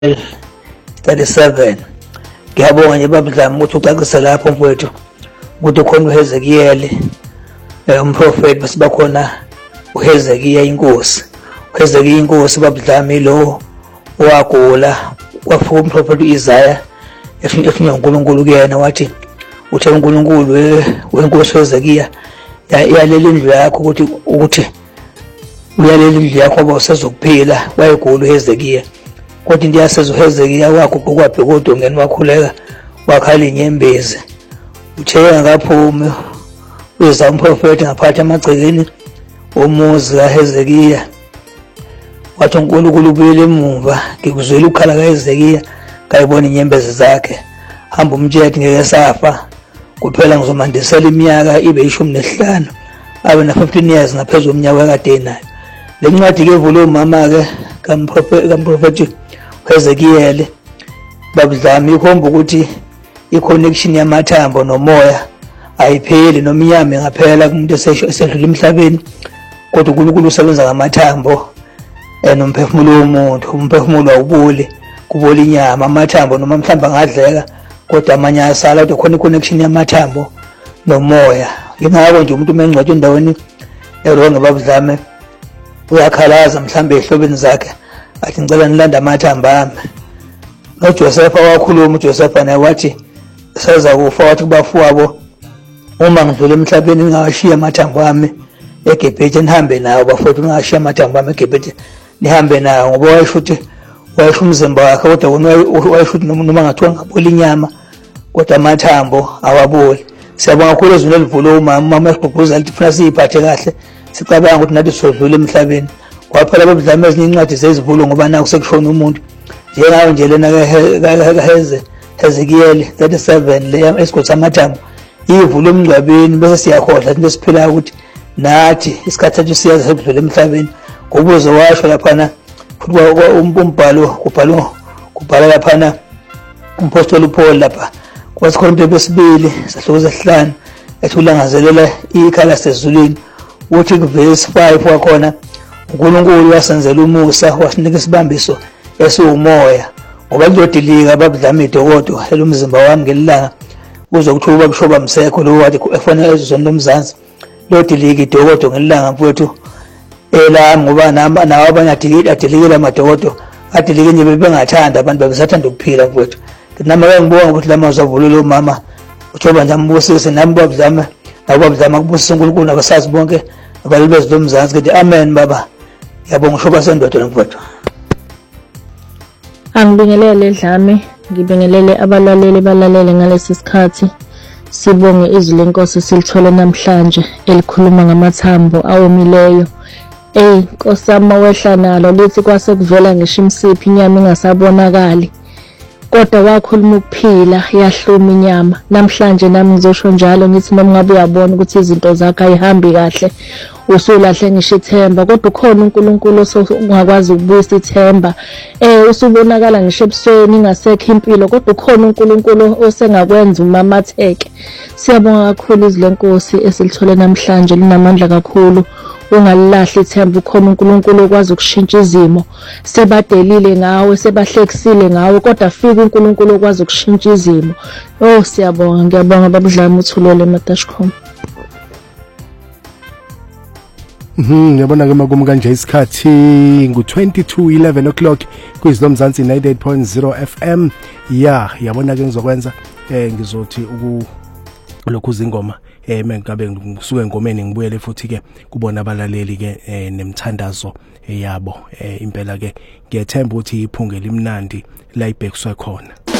37. Ngiyabonga nje babudlama ukuthi ucacise lapho mfowethu ukuthi khona uHezekiel umprofeti bese bakhona uHezekiya inkosi. uHezekiya inkosi babudlama lo wagula wafika umprofeti uIsaya efinya uNkulunkulu kuyena wathi uthe uNkulunkulu wenkosi uHezekiya yalela indlu yakho ukuthi uyalela indlu yakho ngoba usezokuphila wayegula uHezekiya. Kodwa into yaseza uHezekiya wakho kwabhe kodongeni wakhuleka wakhala inyembezi utheka ngaphumi uza umprofeti ngaphatha amagcekeni omuzi kaHezekiya wathi uNkulunkulu ubuyele emuva ngikuzwela ukukhala kaHezekiya ngayibona inyembezi zakhe hamba umtshela ngeke safa kuphela ngizomandisela iminyaka ibe 15 abe na 15 years ngaphezulu umnyaka wakade nayo. Le ncwadi ke evule umama ke kaMprofeti uHezekiel babudlama ikhomba ukuthi iconnection yamathambo nomoya ayipheli noma inyama ngaphela kumuntu esedlula emhlabeni kodwa uNkulunkulu usebenza ngamathambo nomphefumulo womuntu. Umphefumulo awubuli kubola inyama amathambo noma mhlamba ngadleka kodwa amanye asala kodwa khona iconnection yamathambo nomoya. Ingakho nje umuntu mengcwatshe endaweni eronge babudlame uyakhalaza mhlambe ehlobeni zakhe athi ngicela nilanda amathambo ami. noJoseph wakhuluma uJoseph naye wathi seza kufa wathi kubafowabo uma ngidlula emhlabeni ngingawashiya amathambo ami eGibhithe nihambe nawo bafowethu ngingawashiya amathambo ami eGibhithe nihambe nawo ngoba wayesho umzimba wakhe kodwa wayesho noma ngathiwa ngabola inyama kodwa amathambo awaboli. Siyabonga kakhulu ezweni elivulo umama esigqugquzela ukuthi funa siyiphathe kahle sicabanga ukuthi nathi sodlula emhlabeni kwaphela babudlama ezinye incwadi zezivulo ngoba naku sekushona umuntu njengayo nje lena Hezekiel 37 le esigodi amathambo ivulo emngcwabeni bese siyakhohlwa into esiphila ukuthi nathi isikhathi sethu siyaza sekudlula emhlabeni ngobuze washo laphana futhi umbhalo kubhala laphana umpostoli Paul lapha kwasikhona besibili sahluko sesihlanu ethulangazelela ikhala sezulwini uthi kuverse 5 wakhona uNkulunkulu wasenzela umusa wasinika isibambiso esiwumoya ngoba kuzodilika babudlama idokodo elomzimba wami ngelilanga uzokuthuba babishoba msekho lo wathi efanele ezweni lomzansi lodilika idokodo ngelilanga mfowethu elami ngoba nawo abanye adilikela amadokodo adilike nje bengathanda abantu babesathanda ukuphila mfowethu. Nami ngibonga ukuthi lamazwi avulile umama uthoba nje ambusise nami babudlama nabo babudlama kubusisa uNkulunkulu nabasazi bonke abalibezi lomzansi ukuthi amen baba. Ngiyabonga ushoba sendoda mfowethu. Angibingelele Dlame, ngibingelele abalaleli balalele ngalesi sikhathi. Sibonge izwi lenkosi silithole namhlanje elikhuluma ngamathambo awomileyo. Nkosama wehla nalo lithi kwase kuvela ngisho imsiphi inyama ingasabonakali. Kodwa wakhuluma ukuphila yahluma inyama. Namhlanje nami ngizosho njalo ngithi noma ngabe uyabona ukuthi izinto zakhe ayihambi kahle usulahle ngisho ithemba kodwa ukhona uNkulunkulu ongakwazi ukubuyisa ithemba. Usubonakala ngisho ebusweni ingasekho impilo kodwa ukhona uNkulunkulu osengakwenza umamatheke. Siyabonga kakhulu izwi lenkosi esilithole namhlanje linamandla kakhulu. Ungalilahli ithemba ukhona uNkulunkulu okwazi ukushintsha izimo. Sebadelile ngawe sebahlekisile ngawe kodwa fika uNkulunkulu okwazi ukushintsha izimo. Siyabonga ngiyabonga babudlama uthulole eMatashcom. Ngiyabona ke makumu kanje isikhathi ngu-22:11 o'clock kwizwi lomzansi 98.0 FM. Yabona ke ngizokwenza ngizothi lokhu zingoma mengabe ngisuke engomeni ngibuyele futhi ke kubona abalaleli ke nemthandazo yabo impela ke ngiyethemba ukuthi iphunge limnandi la ibhekiswe khona.